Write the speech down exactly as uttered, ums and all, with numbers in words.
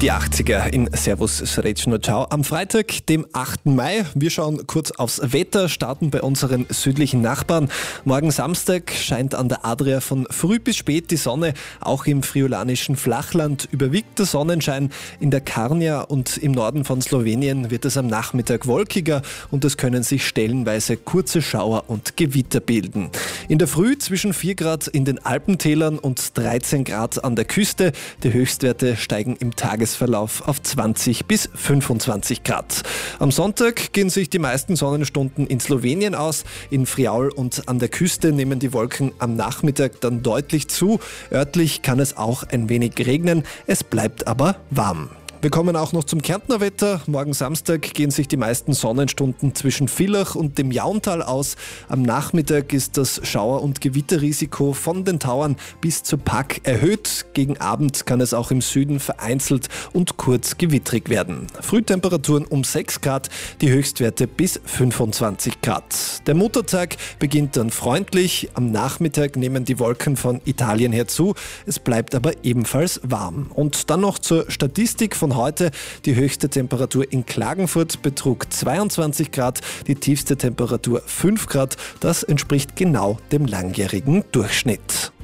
Die achtziger in Servus Srečno Ciao am Freitag, dem achten Mai. Wir schauen kurz aufs Wetter, starten bei unseren südlichen Nachbarn. Morgen Samstag scheint an der Adria von früh bis spät die Sonne. Auch im friolanischen Flachland überwiegt der Sonnenschein. In der Karnia und im Norden von Slowenien wird es am Nachmittag wolkiger und es können sich stellenweise kurze Schauer und Gewitter bilden. In der Früh zwischen vier Grad in den Alpentälern und dreizehn Grad an der Küste. Die Höchstwerte steigen im Tagesverlauf auf zwanzig bis fünfundzwanzig Grad. Am Sonntag gehen sich die meisten Sonnenstunden in Slowenien aus. In Friaul und an der Küste nehmen die Wolken am Nachmittag dann deutlich zu. Örtlich kann es auch ein wenig regnen. Es bleibt aber warm. Wir kommen auch noch zum Kärntner Wetter. Morgen Samstag gehen sich die meisten Sonnenstunden zwischen Villach und dem Jauntal aus. Am Nachmittag ist das Schauer- und Gewitterrisiko von den Tauern bis zur Pack erhöht. Gegen Abend kann es auch im Süden vereinzelt und kurz gewittrig werden. Frühtemperaturen um sechs Grad, die Höchstwerte bis fünfundzwanzig Grad. Der Muttertag beginnt dann freundlich. Am Nachmittag nehmen die Wolken von Italien her zu. Es bleibt aber ebenfalls warm. Und dann noch zur Statistik von heute. Die höchste Temperatur in Klagenfurt betrug zweiundzwanzig Grad, die tiefste Temperatur fünf Grad. Das entspricht genau dem langjährigen Durchschnitt.